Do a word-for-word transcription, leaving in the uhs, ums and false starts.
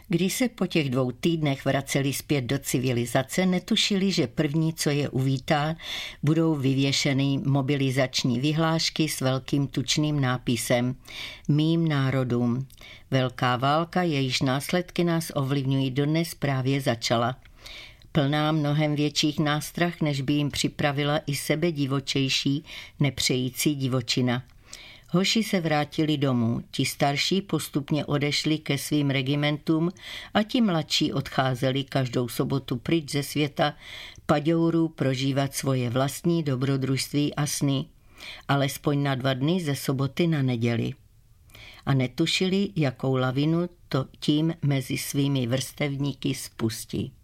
Když se po těch dvou týdnech vraceli zpět do civilizace, netušili, že první, co je uvítá, budou vyvěšeny mobilizační vyhlášky s velkým tučným nápisem Mým národům. Velká válka, jejíž následky nás ovlivňují dodnes, právě začala. Plná mnohem větších nástrah, než by jim připravila i sebe divočejší, nepřející divočina. Hoši se vrátili domů, ti starší postupně odešli ke svým regimentům a ti mladší odcházeli každou sobotu pryč ze světa paďourů prožívat svoje vlastní dobrodružství a sny, alespoň na dva dny ze soboty na neděli. A netušili, jakou lavinu to tím mezi svými vrstevníky spustí.